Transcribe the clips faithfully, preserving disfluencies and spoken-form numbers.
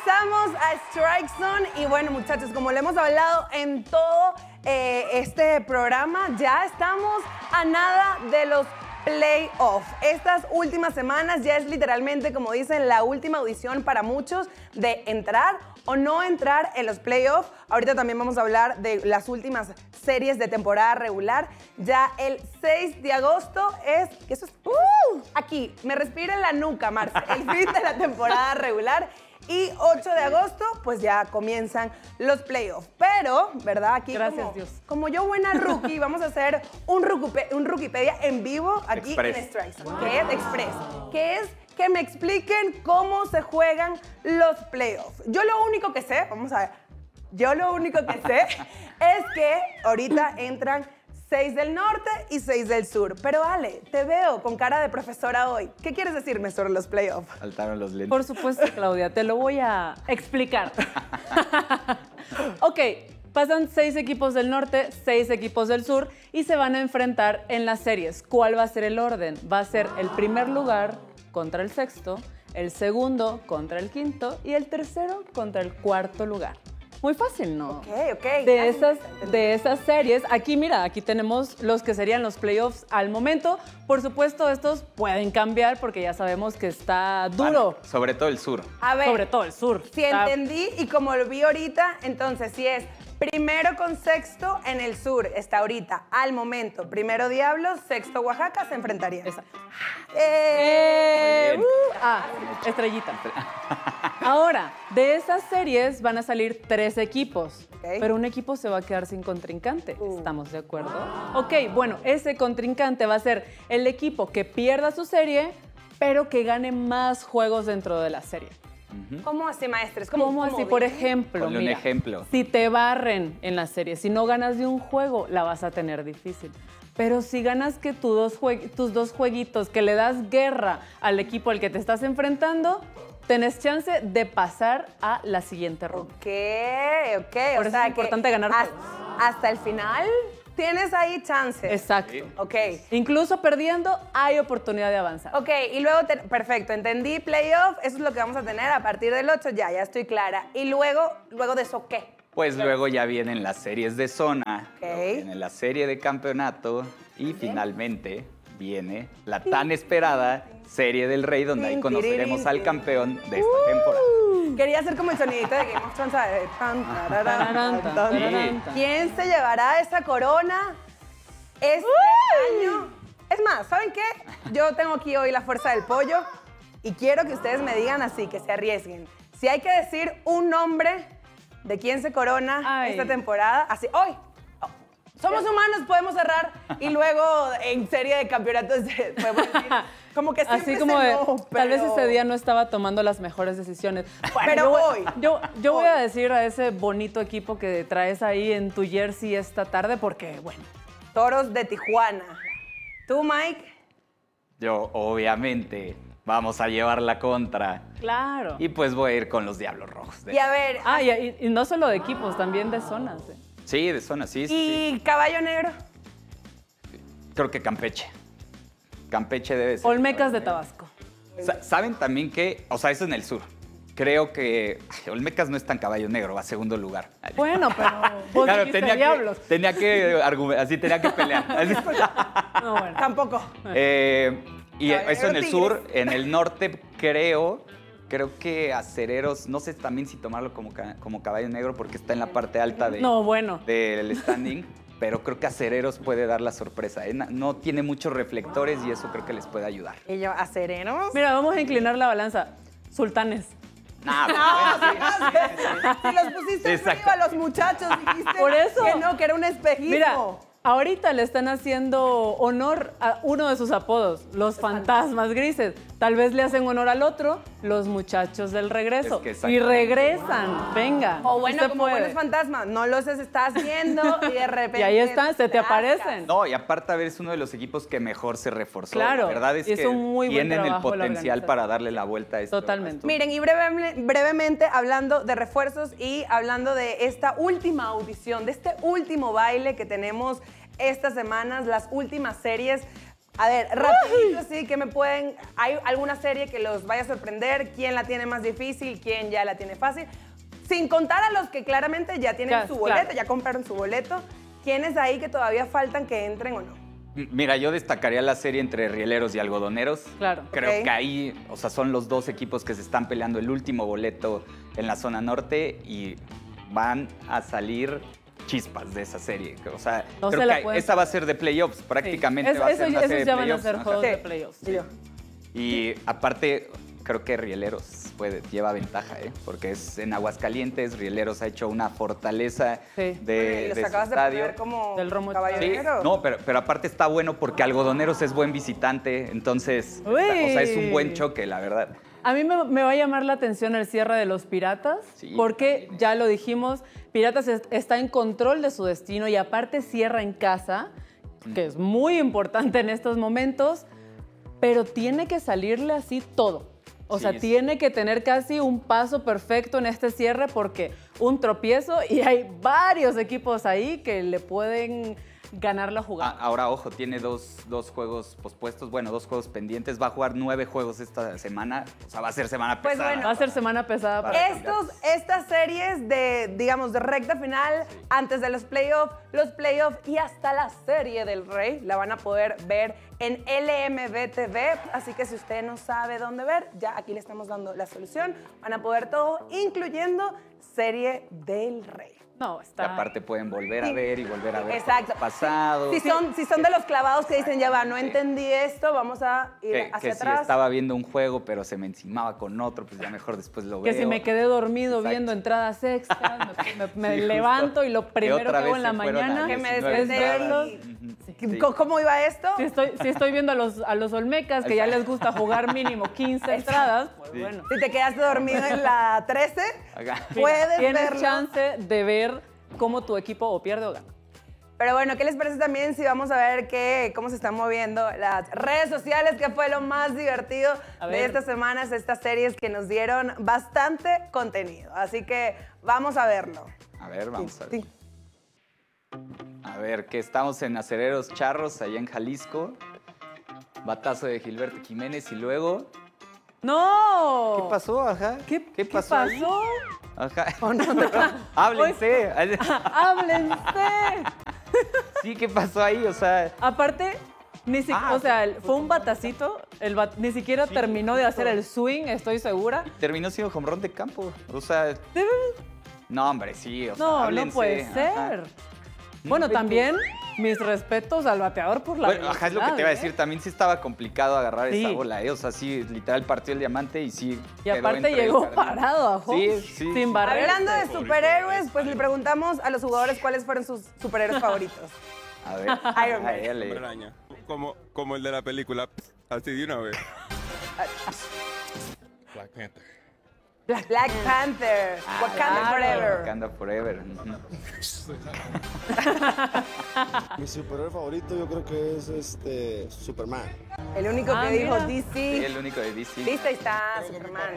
Regresamos a Strike Zone y bueno, muchachos, como le hemos hablado en todo eh, este programa, ya estamos a nada de los playoffs. Estas últimas semanas ya es literalmente, como dicen, la última audición para muchos de entrar o no entrar en los playoffs. Ahorita también vamos a hablar de las últimas series de temporada regular. Ya el seis de agosto es... ¿Qué eso es? Uh, aquí, me respira en la nuca, Marce. El fin de la temporada regular. Y ocho de agosto, pues ya comienzan los playoffs. Pero, ¿verdad? Aquí, gracias, como, Dios. como yo buena rookie, vamos a hacer un, rucupe, un Rukipedia en vivo aquí Express. en Strike Zone, wow. que es Express, que es que me expliquen cómo se juegan los playoffs. Yo lo único que sé, vamos a ver, yo lo único que sé es que ahorita entran seis del norte y seis del sur. Pero Ale, te veo con cara de profesora hoy. ¿Qué quieres decirme sobre los playoffs? Faltaron los lentes. Por supuesto, Claudia, te lo voy a explicar. Ok, pasan seis equipos del norte, seis equipos del sur y se van a enfrentar en las series. ¿Cuál va a ser el orden? Va a ser el primer lugar contra el sexto, el segundo contra el quinto y el tercero contra el cuarto lugar. Muy fácil, ¿no? Ok, ok. De esas, de esas series, aquí mira, aquí tenemos los que serían los playoffs al momento. Por supuesto, estos pueden cambiar porque ya sabemos que está duro. Vale, sobre todo el sur. A ver, sobre todo el sur. Si Está... entendí y como lo vi ahorita, entonces si es primero con sexto en el sur, está ahorita, al momento. Primero Diablos, sexto Oaxaca, se enfrentarían. Exacto. Eh, Muy bien. uh, Ah, estrellita. Ahora, de esas series van a salir tres equipos, Okay. pero un equipo se va a quedar sin contrincante. Uh. ¿Estamos de acuerdo? Ok, bueno, ese contrincante va a ser el equipo que pierda su serie, pero que gane más juegos dentro de la serie. ¿Cómo así, maestres? ¿Cómo, ¿Cómo así? bien? Por ejemplo, Ponle un mira, ejemplo. si te barren en la serie, si no ganas de un juego, la vas a tener difícil. Pero si ganas que tu dos tus dos jueguitos, que le das guerra al equipo al que te estás enfrentando, tenés chance de pasar a la siguiente ronda. Ok, ok. Por o eso sea es importante que ganar hasta, juegos. hasta el final tienes ahí chance. Exacto. Sí. Ok. Incluso perdiendo, hay oportunidad de avanzar. Ok, y luego, te- perfecto, entendí, playoff, eso es lo que vamos a tener a partir del ocho, ya, ya estoy clara. Y luego, luego de eso, ¿qué? Pues luego ya vienen las series de zona, Ok. luego viene la serie de campeonato y finalmente viene la tan esperada serie del Rey, donde ahí Tin, conoceremos tirirín, al tin. campeón de esta temporada. Quería hacer como el sonidito de Game of Thrones, ¿sabes? Tan, tararán, Tararán, tan, tan, tan. tararán, tan. ¿Quién se llevará esa corona este año? Es más, ¿saben qué? Yo tengo aquí hoy la fuerza del pollo y quiero que ustedes me digan así, que se arriesguen. Si hay que decir un nombre de quién se corona Ay. esta temporada, así, hoy. Somos humanos, podemos cerrar y luego en serie de campeonatos podemos decir, como que siempre Así como se de, no, tal vez pero- ese día no estaba tomando las mejores decisiones. Bueno, Pero yo voy- hoy. Yo, yo voy Hoy. a decir a ese bonito equipo que traes ahí en tu jersey esta tarde porque, bueno, Toros de Tijuana. ¿Tú, Mike? Yo, obviamente, vamos a llevar la contra. claro. Y pues voy a ir con los Diablos Rojos. de- Y a ver, Ah, y, y- y no solo de equipos, también de zonas. ¿eh? Sí, de zona, sí, sí, sí. ¿y Caballo Negro? Creo que Campeche. Campeche debe ser. Olmecas de Tabasco. Sa- ¿Saben también que, o sea, eso en el sur? Creo que ay, Olmecas no es tan Caballo Negro, va a segundo lugar. Bueno, pero vos Claro, dijiste tenía diablos. que, tenía que argumen- así tenía que pelear. Así. No, bueno. Tampoco. Eh, y Caballo eso en el Tigres. sur, en el norte creo, creo que Acereros, no sé también si tomarlo como, ca- como Caballo Negro porque está en la parte alta de, No, bueno. del standing, pero creo que Acereros puede dar la sorpresa. ¿eh? Na- No tiene muchos reflectores y eso creo que les puede ayudar. Y yo, ¿a Serenos? Mira, vamos a inclinar la balanza. Sultanes. Nah, No, bueno, sí. si los pusiste Exacto. frío a los muchachos, dijiste Por eso. que no, que era un espejismo. Mira, ahorita le están haciendo honor a uno de sus apodos, los fantasmas grises. Tal vez le hacen honor al otro, los muchachos del regreso. Es que y exactamente. regresan, venga. o bueno, usted como puede. buenos fantasmas, no los estás viendo y de repente... Y ahí están, se te rascas. aparecen. No, y aparte, a ver, es uno de los equipos que mejor se reforzó. Claro, La verdad es y es que un muy buen tienen el trabajo de la potencial organización. para darle la vuelta a esto. Totalmente. Miren, y breve- brevemente, hablando de refuerzos y hablando de esta última audición, de este último baile que tenemos estas semanas, las últimas series, A ver, rapidito, sí, que me pueden... ¿Hay alguna serie que los vaya a sorprender? ¿Quién la tiene más difícil? ¿Quién ya la tiene fácil? Sin contar a los que claramente ya tienen Ya, su boleto, claro. ya compraron su boleto. ¿Quiénes ahí que todavía faltan que entren o no? Mira, yo destacaría la serie entre rieleros y algodoneros. Claro. Creo Ok. que ahí, o sea, son los dos equipos que se están peleando el último boleto en la zona norte y van a salir chispas de esa serie. O sea, No creo se la que pueden- esa va a ser de playoffs, prácticamente Sí. va a Eso- ser una esos serie ya de van a playoffs. ser Ajá. juegos de Sí. playoffs. Sí, yo. Y aparte, creo que Rieleros puede, lleva ventaja, ¿eh? Porque es en Aguascalientes, Rieleros ha hecho una fortaleza Sí. de, Y los de su acabas de estadio. poner como Del Romo caballo Sí, negro. no, pero, pero aparte está bueno porque Algodoneros es buen visitante, entonces, Uy. o sea, es un buen choque, la verdad. A mí me, me va a llamar la atención el cierre de los Piratas, Sí, porque ya lo dijimos, Piratas es- está en control de su destino y aparte cierra en casa, que es muy importante en estos momentos, pero tiene que salirle así todo. O Sí, sea, es- tiene que tener casi un paso perfecto en este cierre porque un tropiezo y hay varios equipos ahí que le pueden ganar la Ah, jugada. ahora, ojo, tiene dos, dos juegos pospuestos, bueno, dos juegos pendientes, va a jugar nueve juegos esta semana, o sea, va a ser semana Pues pesada. bueno, Va a ser semana pesada para Estos, estas series de, digamos, de recta final, antes de los playoffs, los playoffs y hasta la serie del Rey, la van a poder ver en L M B T V. Así que si usted no sabe dónde ver, ya aquí le estamos dando la solución. Van a poder todo, incluyendo serie del Rey. No, Y está... aparte pueden volver a ver y volver a ver Exacto. cosas pasado. Si son, si son de los clavados que dicen, ya va, no entendí esto, vamos a ir que, hacia que si atrás. estaba viendo un juego pero se me encimaba con otro, pues ya mejor después lo Que veo. si me quedé dormido Exacto. viendo entradas extras, me, me- me Sí, justo. levanto y lo Que primero otra que hago vez en la se fueron a mañana Que me es diecinueve desperté verlos. y- Sí. ¿Cómo- ¿Cómo iba esto? Si estoy, si estoy viendo a los, a los Olmecas, que ya les gusta jugar mínimo quince entradas, pues Sí. bueno. Si te quedaste dormido en la trece, Acá. puedes Tienes verlo. chance de ver cómo tu equipo o pierde o gana. Pero bueno, ¿qué les parece también si vamos a ver qué, cómo se están moviendo las redes sociales, que fue lo más divertido A de ver. estas semanas, estas series que nos dieron bastante contenido? Así que vamos a verlo. A ver, vamos a ver. Sí. A ver, que estamos en Acereros Charros, allá en Jalisco. Batazo de Gilberto Jiménez y luego... ¡No! ¿Qué pasó, ajá? ¿Qué, ¿Qué qué pasó ahí? pasó? Ajá. Háblense. ¡Háblense! Sí, ¿qué pasó ahí? O sea, Aparte, ni si- Ah, o sea, fue un batacito, el bat- ni siquiera Sí, terminó de justo. hacer el swing, estoy segura. terminó siendo home run de campo. O sea, no, hombre, sí. O sea, No, no háblense, puede ajá. ser. Bueno, también mis respetos al bateador por la Bueno, ajá, es lo que te iba a velocidad, decir. También sí estaba complicado agarrar Sí. esa bola, ¿eh? O sea, sí, literal partió el diamante y sí. ¿eh? Y quedó aparte entre el llegó jardín. parado a home, Sí, sí. sin barrer. Hablando de superhéroes, pues le preguntamos a los jugadores cuáles fueron sus superhéroes favoritos. A ver. Iron Man. a él, Hombre eh. araña. Como, como el de la película, así de una vez. Black Panther. Black Panther, Wakanda claro. Forever. Wakanda Forever. Ujú. Mi superhéroe favorito yo creo que es este Superman. El único Ah, que dijo mira. Sí, D C. el único de D C. Listo, ahí está Superman.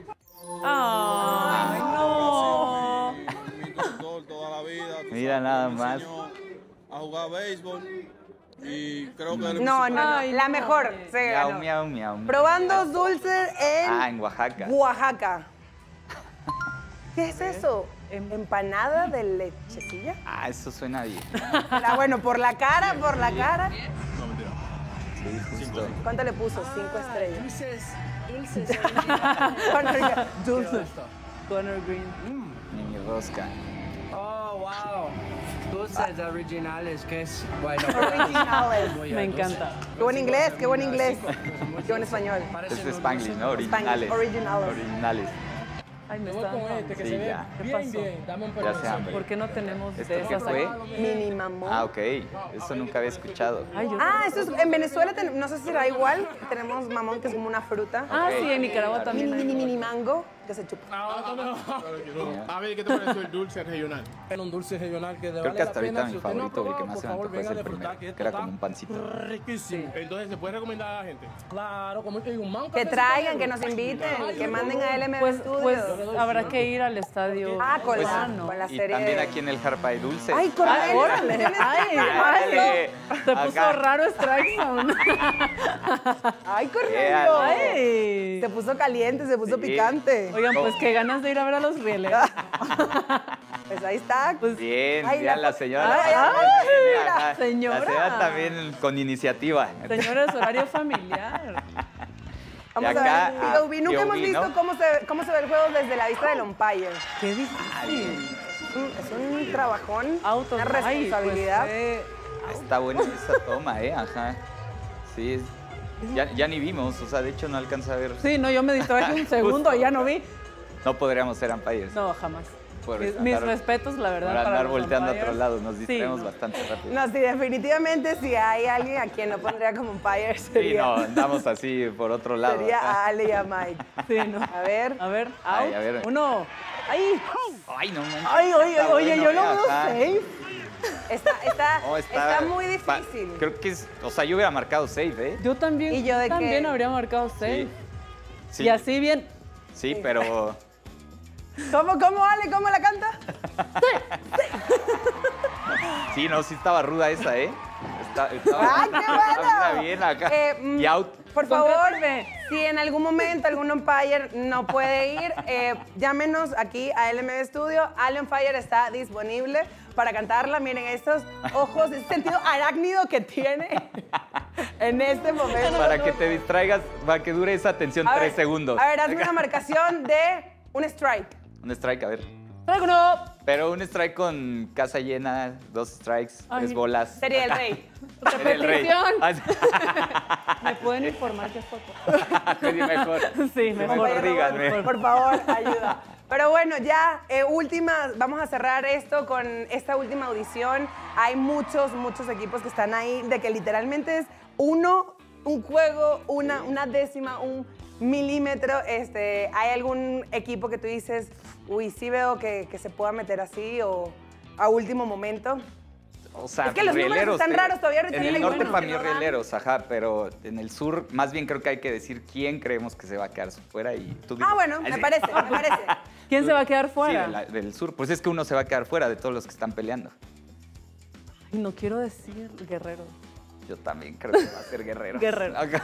Ay, no. Mi doctor toda la vida. tú Mira sabes, nada me más. enseñó a jugar béisbol y creo que él es mi No, no, superhéroe. no, Ay, la no. mejor. Se Miau, ganó. miau, miau. Probando dulces en Ah, en Oaxaca. Oaxaca. ¿Qué es eso? Em- ¿Empanada de lechecilla? Ah, eso suena bien. Ah, bueno, por la cara, por la cara. No, mentira. Sí, justo. ¿Cuánto le puso? Cinco estrellas. Dulces, dulces. Bueno, dulces. Connor Green. Mini rosca. Oh, wow. Dulces originales, que es bueno. Originales. Muy Me bien, encanta. Qué buen inglés, qué buen inglés. Qué buen español. Parecen Es de unos Spanglish, dulces. ¿no? Originales. originales. Originales. Ay, me Me voy está con este que Sí, se ve ya. ¿Qué bien, pasó? bien. Dame un Ya permiso. sé, hambre. ¿Por qué no tenemos ¿Esto de qué esas fue? aquí? Mini mamón. Ah, ok. Eso nunca había escuchado. Ay, yo Ah, esto es, en Venezuela, ten- no sé si será igual, tenemos mamón que es como una fruta. Ah, Ok. sí, en Nicaragua Mini, también. hay. mini, mini mango. que se chupa. Ah, no, no. A ver, ¿qué te pareció el dulce regional? Era un dulce regional que de Creo vale que hasta la pena. ahorita Si mi usted no ha favorito, el que probado, más por se me favor, antojó es venga el a disfrutar, primero, que que era esto como un pancito. está riquísimo. Entonces, ¿se puede recomendar a la gente? Claro, como te digo, un mango. Que traigan, que nos inviten, que manden a L M Pues, Studios. pues habrá que ir al estadio. ah, con la, Verano. con la Y serie. también de- aquí en el Harpa hay dulce. Ay, con Ay, la órale. Ay, Ándale. ay, te puso Acá. raro Strike Zone. Ay, Cornelio. Ay. Se puso caliente, se puso Sí. picante. Oigan, pues qué ganas de ir a ver a los rieles. Pues ahí está. Pues, Bien, Ay, ya la- la señora. Ay, la ay, Ajá, la señora. La señora también con iniciativa. señores, horario familiar. Vamos Y acá, a ver. ah, P O V. Nunca P O V, hemos visto ¿no? cómo, se, cómo se ve el juego desde la vista del umpire. Qué difícil. Es un, es un trabajón, Autos. una Ay, pues, responsabilidad. eh, Está buena esa toma, ¿eh? Ajá. Sí, es- ya, ya ni vimos, o sea, de hecho no alcanza a ver. sí, no, yo me distraje un segundo y ya no vi. No podríamos ser umpires. No, jamás. Por mis, andar- mis respetos, la verdad. Por para andar los volteando a umpires. otro lado, nos Sí, distraemos no. bastante rápido. No, sí, definitivamente si hay alguien a quien no pondría como umpire Sí, sería, no, andamos así por otro lado. sería ajá. a Ale y a Mike. Sí, no. A ver. A ver, Ay, out. a ver. Uno. ¡Ay! Ay, no manches. Ay, oye, Está oye, bueno, yo lo eh, veo ajá. safe. Está, está, No, está, muy pa- difícil. Creo que es, o sea, yo hubiera marcado safe, ¿eh? Yo también, ¿Y yo de también qué? habría marcado safe. Sí. Sí, Y así bien. sí, pero ¿Cómo, cómo, Ale? ¿Cómo la canta? sí, no, sí estaba ruda esa, ¿eh? Está, estaba, ¡Ay, qué estaba bueno! bien acá. Eh, mm, y out. Por favor, Concrétame. si en algún momento algún umpire no puede ir, eh, llámenos aquí a L M B Studio. Ale on Fire está disponible para cantarla. Miren estos ojos, ese sentido arácnido que tiene en este momento. Para que te distraigas, para que dure esa tensión A tres ver, segundos. A ver, hazme una marcación de un strike. Un strike, a ver. Traigo uno. Pero un strike con casa llena, dos strikes, Ay. tres bolas. Sería el rey. Sería el rey. Repetición. Ah, sí. ¿Me pueden informar qué foto? Sí, mejor. Sí, mejor. Mejor díganme. Por favor, ayuda. Pero bueno, ya, eh, última, vamos a cerrar esto con esta última audición. Hay muchos, muchos equipos que están ahí, de que literalmente es uno, un juego, una, una décima, un milímetro. Este, ¿hay algún equipo que tú dices, uy, sí veo que, que se pueda meter así o a último momento? O sea, Es que los números rieleros, están pero raros, todavía ahorita En tiene el norte números para que mí no dan. rieleros, ajá, pero en el sur más bien creo que hay que decir quién creemos que se va a quedar fuera y tú dices. Ah, bueno, Ay, me sí. parece, me parece. ¿Quién se va a quedar Sí, fuera? de la- del sur. Pues es que uno se va a quedar fuera de todos los que están peleando. Ay, no quiero decir Guerrero. Yo también creo que va a ser Guerrero. Guerrero. Pues,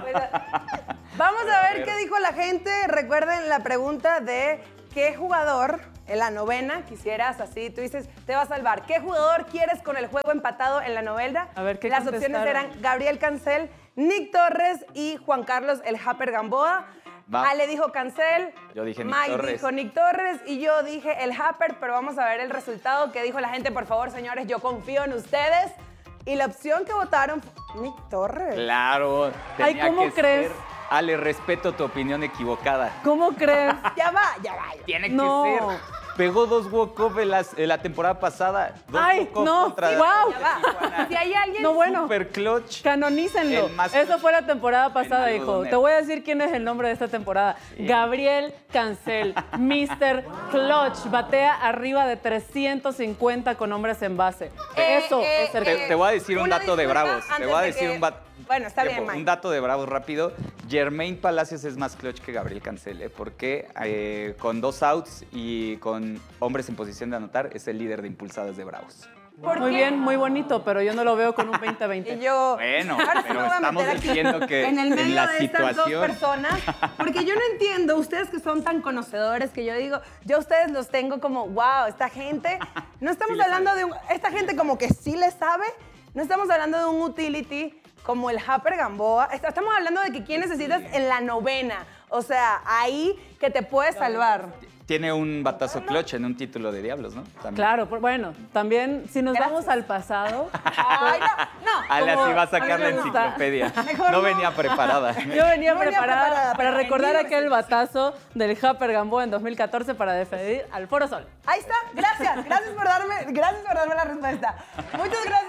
vamos a ver qué dijo la gente. Recuerden la pregunta de qué jugador en la novena quisieras así. Tú dices, te va a salvar. ¿Qué jugador quieres con el juego empatado en la novena? A ver, ¿qué Las opciones contestaron? eran Gabriel Cancel, Nick Torres y Juan Carlos el Happer Gamboa. Va. Ale dijo Cancel, Yo dije Nick Mike Torres. dijo Nick Torres y yo dije el Happer, pero vamos a ver el resultado que dijo la gente. Por favor, señores, yo confío en ustedes. Y la opción que votaron fue Nick Torres. Claro. Ay, tenía ¿cómo que crees? ser. Ale, respeto tu opinión equivocada. ¿Cómo crees? Ya va, ya va. ya va. Tiene No. que ser. Pegó dos walk-off en, las- en la temporada pasada. Dos Ay, walk-off no, contra sí, guau. Ya va. Si hay alguien No, bueno. Super clutch. Canonícenlo. El más Eso clutch fue la temporada pasada, en hijo. algodonero. Te voy a decir quién es el nombre de esta temporada. Gabriel Cancel, mister Clutch. Batea arriba de trescientos cincuenta con hombres en base. Eh, Eso eh, es ser Te, eh, te voy a decir un una dato de disculpa Bravos. Te antes voy a de decir que- un, bat- Bueno, está bien, tiempo, Mike. un dato de Bravos rápido. Jermaine Palacios es más clutch que Gabriel Cancel, ¿eh? Porque eh, con dos outs y con hombres en posición de anotar es el líder de impulsadas de Bravos. ¿Por Muy qué? bien, muy bonito, pero yo no lo veo con un veinte Y veinte. yo. Bueno, ahora sí pero me voy a estamos meter aquí diciendo que en el en medio la de estas dos situación- personas, porque yo no entiendo, ustedes que son tan conocedores, que yo digo, yo a ustedes los tengo como, wow, esta gente, no estamos Sí le hablando de un, esta gente como que sí le sabe, no estamos hablando de un utility como el Happer Gamboa, Est- estamos hablando de que quién necesitas en la novena, o sea, ahí que te puede salvar. Tiene un batazo clutch en un título de Diablos, ¿no? También. Claro, por- bueno, también si nos Gracias. vamos al pasado, Ay, no, no. Ale como- así va a a sacar mí la me gusta. enciclopedia. Mejor No no. venía preparada. yo venía No venía preparada preparada, para pero recordar venía aquel batazo del Happer Gamboa en dos mil catorce para defender al Foro Sol. Ahí está, gracias, gracias por darme, gracias por darme la respuesta. Muchas gracias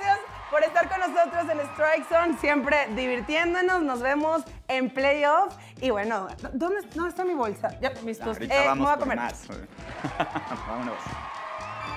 por estar con nosotros en Strike Zone, siempre divirtiéndonos. Nos vemos en playoff. Y bueno, ¿dónde, dónde está mi bolsa? Ya, Mis Ahorita Eh, me vamos voy a por comer. más. Vámonos.